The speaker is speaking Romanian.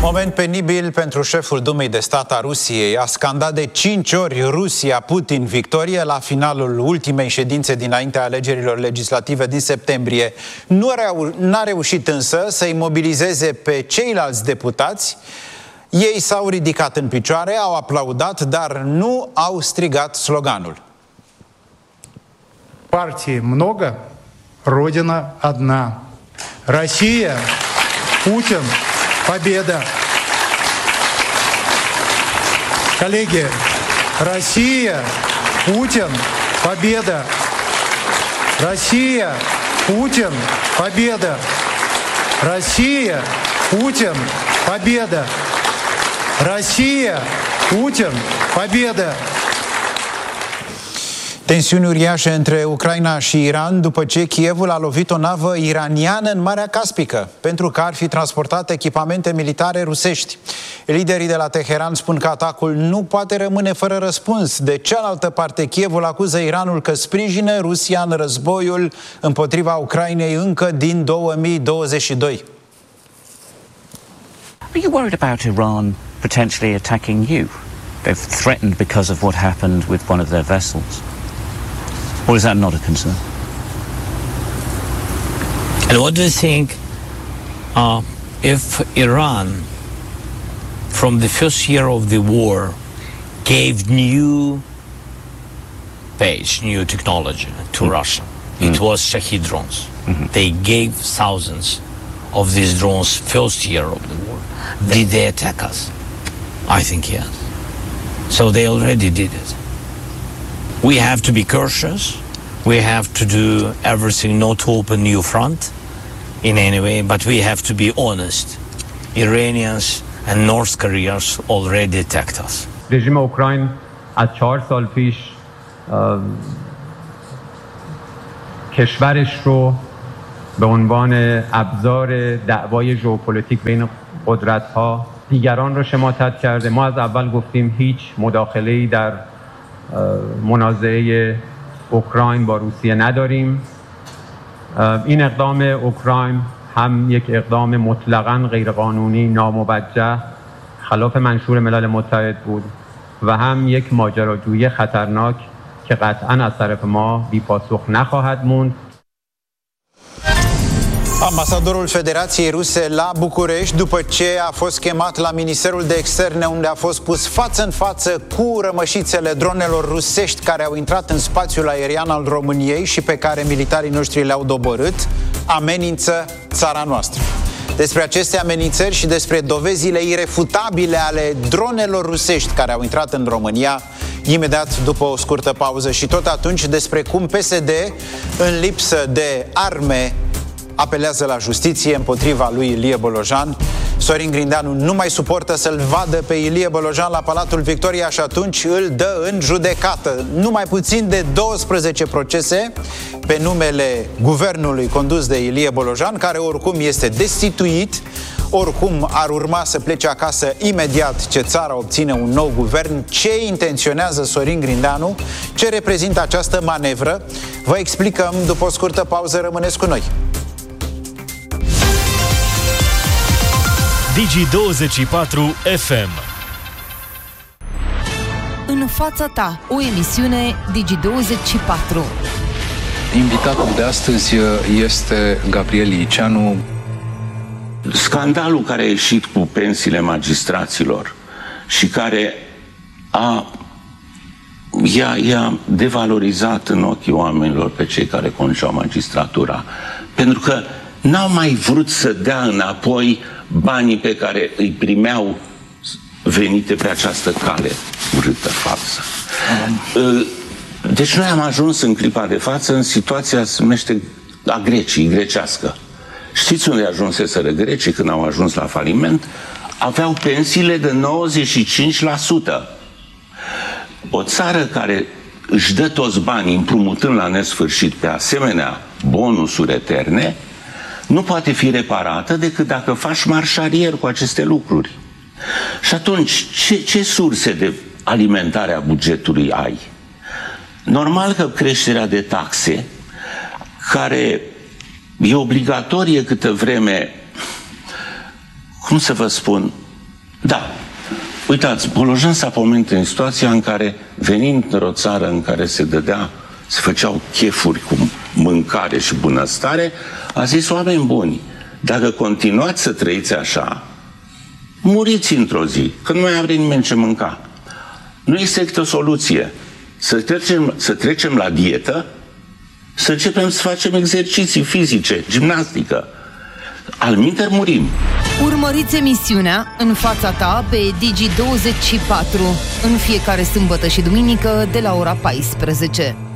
Moment penibil pentru șeful Dumei de Stat a Rusiei. A scandat de 5 ori Rusia, Putin, victorie la finalul ultimei ședințe dinaintea alegerilor legislative din septembrie. N-a reușit însă să-i mobilizeze pe ceilalți deputați. Ei s-au ridicat în picioare, au aplaudat, dar nu au strigat sloganul. Партии много, Родина одна. Россия, Путин, победа. Коллеги, Россия, Путин, победа. Россия, Путин, победа. Россия, Путин, победа. Россия, Путин, победа. Tensiuni uriașe între Ucraina și Iran după ce Kievul a lovit o navă iraniană în Marea Caspică pentru că ar fi transportat echipamente militare rusești. Liderii de la Teheran spun că atacul nu poate rămâne fără răspuns. De cealaltă parte, Kievul acuză Iranul că sprijină Rusia în războiul împotriva Ucrainei încă din 2022. Are you worried about Iran potentially attacking you? They've threatened because of what happened with one of their vessels. Or is that not a concern? And what do you think if Iran, from the first year of the war, gave new technology to Russia? It was Shahed drones. They gave thousands of these drones first year of the war. Did they attack us? I think yes. So they already did it. We have to be cautious. We have to do everything not to open new front in any way, but we have to be honest. Iranians and North Koreans already attacked us. رژیم اوکراین از 4 سال پیش کشورش رو به عنوان ابزار دعوای ژئوپلیتیک بین قدرت‌ها دیگران رو شماتت کرده. ما از اول گفتیم هیچ مداخله‌ای در منازعه اوکراین با روسیه نداریم. این اقدام اوکراین هم یک اقدام مطلقاً غیرقانونی، ناموجه، خلاف منشور ملل متحد بود و هم یک ماجراجویی خطرناک که قطعاً از طرف ما بی‌پاسخ نخواهد موند. Ambasadorul Federației Ruse la București, după ce a fost chemat la Ministerul de Externe, unde a fost pus față în față cu rămășițele dronelor rusești care au intrat în spațiul aerian al României și pe care militarii noștri le-au doborât, amenință țara noastră. Despre aceste amenințări și despre dovezile irefutabile ale dronelor rusești care au intrat în România, imediat după o scurtă pauză, și tot atunci despre cum PSD, în lipsă de arme, apelează la justiție împotriva lui Ilie Bolojan. Sorin Grindeanu nu mai suportă să-l vadă pe Ilie Bolojan la Palatul Victoria și atunci îl dă în judecată. Numai puțin de 12 procese pe numele guvernului condus de Ilie Bolojan, care oricum este destituit, oricum ar urma să plece acasă imediat ce țara obține un nou guvern. Ce intenționează Sorin Grindeanu? Ce reprezintă această manevră? Vă explicăm după o scurtă pauză. Rămâneți cu noi. Digi24 FM. În fața ta, o emisiune Digi24. Invitatul de astăzi este Gabriel Liceanu. Scandalul care a ieșit cu pensiile magistraților și care i-a devalorizat în ochii oamenilor pe cei care conduceau magistratura, pentru că n-au mai vrut să dea înapoi banii pe care îi primeau venite pe această cale urâtă, falsă. Deci noi am ajuns în clipa de față în situația se numește a Greciei, grecească. Știți unde ajunseseră grecii când au ajuns la faliment? Aveau pensiile de 95%. O țară care își dă toți banii împrumutând la nesfârșit pe asemenea bonusuri eterne, nu poate fi reparată decât dacă faci marșarier cu aceste lucruri. Și atunci, ce surse de alimentare a bugetului ai? Normal că creșterea de taxe, care e obligatorie câtă vreme, cum să vă spun, Da. Uitați, Bolojan s-a pomenit în situația în care, venind într-o țară în care se făceau chefuri cu mâncare și bunăstare, a zis: oameni buni, dacă continuați să trăiți așa, muriți într-o zi, că nu mai are nimeni ce mânca. Nu este o soluție. Să trecem la dietă, să începem să facem exerciții fizice, gimnastică. Alminteri murim. Urmăriți emisiunea În fața ta pe Digi24 în fiecare sâmbătă și duminică de la ora 14.